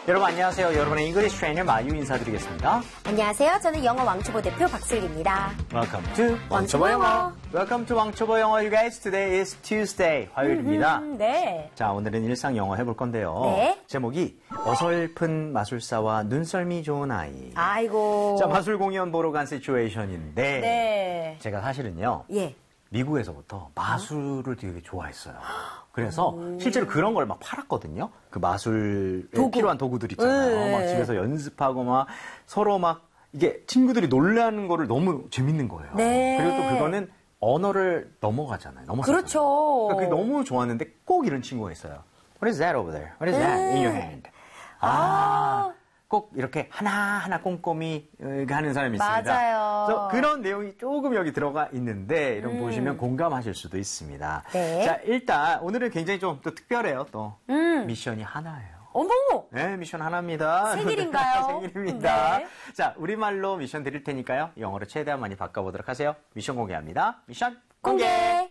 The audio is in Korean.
여러분 안녕하세요. 여러분의 잉글리시 트레이너 마유 인사드리겠습니다. 안녕하세요. 저는 영어 왕초보 대표 박슬기입니다. Welcome to 왕초보 영어. Welcome to 왕초보 영어, you guys. Today is Tuesday, 화요일입니다. 네. 자, 오늘은 일상 영어 해볼 건데요. 네. 제목이 어설픈 마술사와 눈썰미 좋은 아이. 아이고. 자, 마술 공연 보러 간 시츄에이션인데 네. 제가 사실은요. 예. 미국에서부터 마술을 되게 좋아했어요. 그래서 실제로 그런 걸 막 팔았거든요. 그 마술에 필요한 도구들 있잖아요. 막 집에서 연습하고 막 서로 막 이게 친구들이 놀라는 거를 너무 재밌는 거예요. 네. 그리고 또 그거는 언어를 넘어가잖아요. 넘어서잖아요. 그렇죠. 그러니까 그게 너무 좋았는데 꼭 이런 친구가 있어요. What is that over there? What is that in your hand? 꼭 이렇게 하나하나 꼼꼼히 하는 사람이 있습니다. 맞아요. 그래서 그런 내용이 조금 여기 들어가 있는데 이런 보시면 공감하실 수도 있습니다. 네. 자, 일단 오늘은 굉장히 좀 또 특별해요. 또 미션이 하나예요. 어머! 네, 미션 하나입니다. 생일인가요? 생일입니다. 네. 자, 우리말로 미션 드릴 테니까요. 영어로 최대한 많이 바꿔보도록 하세요. 미션 공개합니다. 미션 공개!